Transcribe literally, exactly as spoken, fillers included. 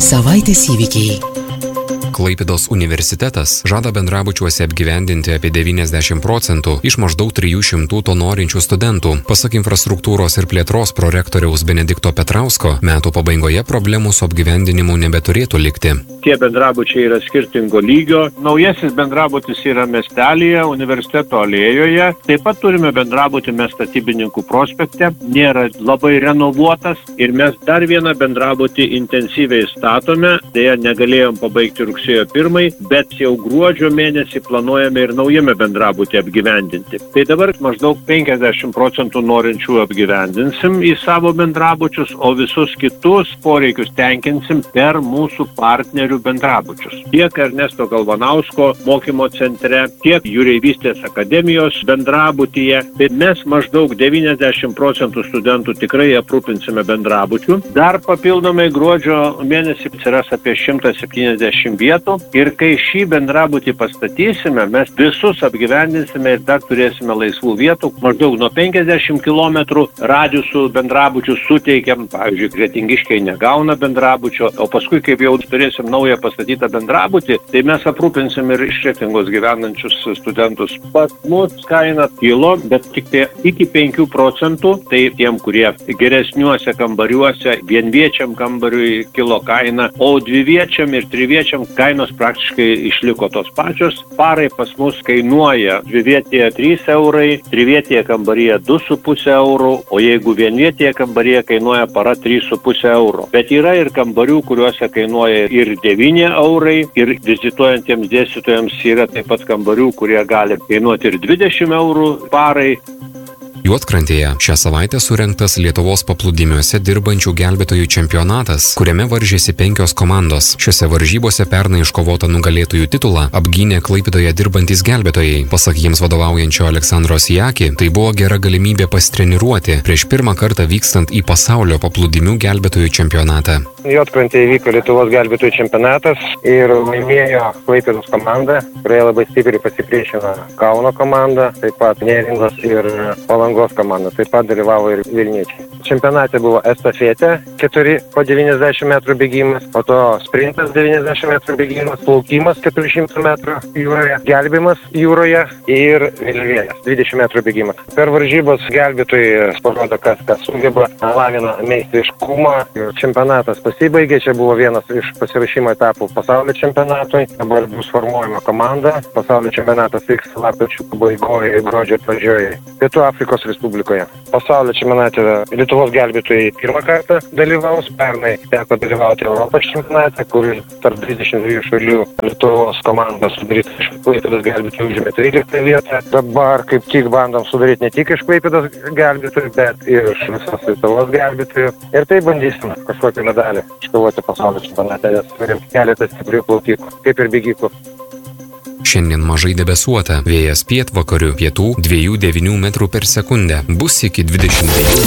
Savaitės įvykiai. Klaipėdos universitetas žada bendrabučiuose apgyvendinti apie devyniasdešimt procentų iš maždaug trijų šimtų to norinčių studentų. Pasak infrastruktūros ir plėtros prorektoriaus Benedikto Petrausko, metų pabaigoje problemų su apgyvendinimu nebeturėtų likti. Tie bendrabučiai yra skirtingo lygio. Naujasis bendrabutis yra miestelyje, universiteto alėjoje. Taip pat turime bendrabutį mes Statybininkų prospekte. Nėra labai renovuotas ir mes dar vieną bendrabutį intensyviai statome. Deja, negalėjom pabaigti rugsėjo pirmai, bet jau gruodžio mėnesį planuojame ir naujame bendrabutį apgyvendinti. Tai dabar maždaug penkiasdešimt procentų norinčių apgyvendinsim į savo bendrabučius, o visus kitus poreikius tenkinsim per mūsų partnerių bendrabučius. Tiek Ernesto Galvanausko mokymo centre, tiek Jūreivystės akademijos bendrabutyje. Tai mes maždaug devyniasdešimt procentų studentų tikrai aprūpinsime bendrabučių. Dar papildomai gruodžio mėnesį atsiras apie šimtas septyniasdešimt vietų. Ir kai šį bendrabutį pastatysime, mes visus apgyvendinsime ir dar turėsime laisvų vietų. Maždaug nuo penkiasdešimt kilometrų radiusų bendrabučių suteikiam. Pavyzdžiui, Kretingiškiai negauna bendrabučio, o paskui, kaip jau turėsim naują pastatytą bendrabutį, tai mes aprūpinsim ir iš Kretingos gyvenančius studentus. Pas mus kaina kilo, bet tik tai iki penkių procentų, tai tiem, kurie geresniuose kambariuose, vienviečiam kambariui kilo kaina, o dviviečiam ir triviečiam kainos praktiškai išliko tos pačios. Parai pas mus kainuoja dvivietėje trys eurai, trivietėje kambaryje du su puse eurų, o jeigu vienvietėje kambaryje kainuoja para trys su puse euro. Bet yra ir kambarių, kuriuose kainuoja ir devyni eurai, ir vizituojantiems dėstytojams yra taip pat kambarių, kurie gali kainuoti ir dvidešimt eurų parai. Juodkrantėje šią savaitę surengtas Lietuvos paplūdimiuose dirbančių gelbėtojų čempionatas, kuriame varžėsi penkios komandos. Šiose varžybose pernai iškovotą nugalėtojų titulą apgynė Klaipėdoje dirbantys gelbėtojai. Pasak jiems vadovaujančio Aleksandro Sijaki, tai buvo gera galimybė pasitreniruoti prieš pirmą kartą vykstant į pasaulio paplūdimių gelbėtojų čempionatą. Juodkrantėje vyko Lietuvos gelbėtojų čempionatas ir laimėjo Klaipėdos komanda, kurioje labai stipriai pasipriešino Kauno komanda, taip pat Neringos ir Palangos komanda, taip pat dalyvavo ir vilniečiai. Čempionate buvo estafetė, keturi po devyniasdešimt metrų bėgimas, po to sprintas devyniasdešimt metrų bėgimas, plaukimas keturi šimtai metrų jūroje, gelbėjimas jūroje ir vėliavėlės dvidešimt metrų bėgimas. Per varžybos gelbėtojai parodo, kas kas sugeba, lavina meistriškumą. Čempionatas pasibaigė, čia buvo vienas iš pasirašymo etapų pasaulio čempionatui. Dabar bus formuojama komanda. Pasaulio čempionatas vyks lapkričio pabaigoje ir gruodžio pradžioje Pietų Afrikos Respublikoje. Pasaulio čempionate Lietuvos gelbėtojai pirmą kartą dalyvaus. Pernai teko dalyvauti Europos čempionate, kur tarp dvidešimt dviejų šalių Lietuvos komandos sudaryta iš Klaipėdos gelbėtojų užėmė tryliktą vietą. Dabar kaip tik bandom sudaryti ne tik iš Klaipėdos gelbėtojų, bet ir iš visos Lietuvos gelbėtojų. Ir tai bandysim kažkokį medalį iškovoti pasaulio čempionate, nes turim keletą stiprių plaukikų, kaip ir bėgikų. Šiandien mažai debesuota, vėjas pietvakarių, pietų dviejų devynių metrų per sekundę, bus iki dvidešimt dviejų.